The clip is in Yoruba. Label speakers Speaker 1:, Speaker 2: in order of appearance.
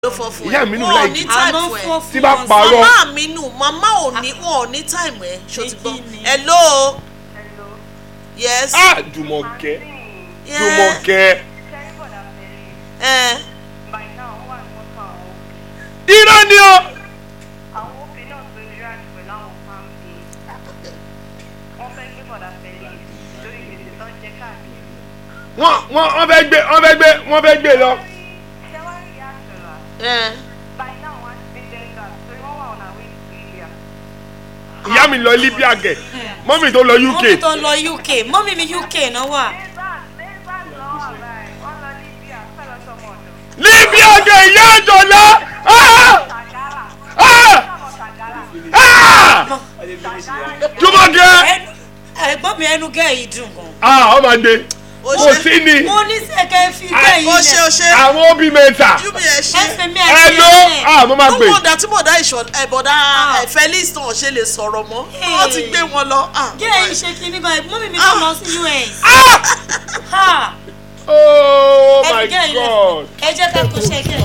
Speaker 1: ìyá mi nù láì
Speaker 2: tí bá parọ́.
Speaker 3: màmá mi nù màmá ò ní wọn ò ní táìmù ẹ ṣó ti gbọ́. hello. yes.
Speaker 2: Jùmọ̀kẹ́ Jùmọ̀kẹ́. irọ́ ni o. wọ́n fẹ́ gbé lọ. ìyá mi lọ Libya gẹ̀ mọ́mì tó lọ UK.
Speaker 1: mọ́mì mi UK náà wà.
Speaker 2: Libya gẹ̀ ìyá àjọlá. Jùmọ̀kẹ́.
Speaker 1: ẹ̀gbọ́n mi ẹnu gẹ̀ yìí dùn gan.
Speaker 2: ọ máa gbé kò sí ni.
Speaker 1: mo ní sẹ́kẹ̀ fi gẹ̀ yìí
Speaker 3: lẹ̀.
Speaker 2: àwọn òbí mẹ́ta.
Speaker 1: ẹsẹ̀ mi
Speaker 2: mo máa gbé.
Speaker 3: ó mọ̀dà tí mọ̀dà ìbọ̀dà Felix náà ṣe lè sọ̀rọ̀ mọ́ wọ́n ti gbé wọn lọ.
Speaker 1: gẹ̀ yìí ṣe kí nígbà mọ́mì mi tó lọ sí US.
Speaker 2: Oh my God.
Speaker 1: ẹ jẹ́ ká kó ṣẹ́kẹ̀.